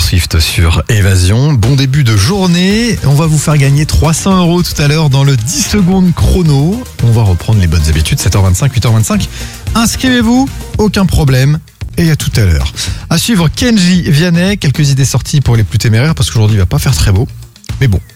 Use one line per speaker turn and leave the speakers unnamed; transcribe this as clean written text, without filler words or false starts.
Swift sur Évasion. Bon début de journée. On va vous faire gagner 300 € tout à l'heure dans le 10 secondes chrono. On va reprendre les bonnes habitudes, 7h25, 8h25. Inscrivez-vous, aucun problème. Et à tout à l'heure. À suivre Kenji Vianney, quelques idées sorties pour les plus téméraires parce qu'aujourd'hui il va pas faire très beau. Mais bon,